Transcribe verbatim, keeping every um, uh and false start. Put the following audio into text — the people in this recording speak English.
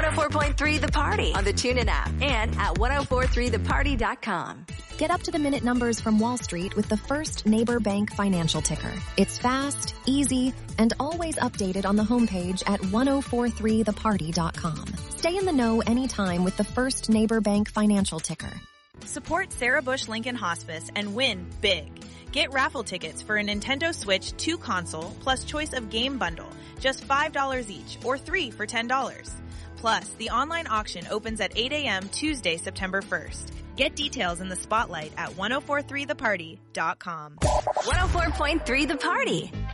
oh four point three The Party on the TuneIn app and at ten forty-three the party dot com. Get up-to-the-minute numbers from Wall Street with the First Neighbor Bank financial ticker. It's fast, easy, and always updated on the homepage at ten forty-three the party dot com. Stay in the know anytime with the First Neighbor Bank financial ticker. Support Sarah Bush Lincoln Hospice and win big. Get raffle tickets for a Nintendo Switch two console plus choice of game bundle, just five dollars each, or three for ten dollars. Plus, the online auction opens at eight a.m. Tuesday, September first. Get details in the spotlight at ten forty-three the party dot com. ten four point three The Party.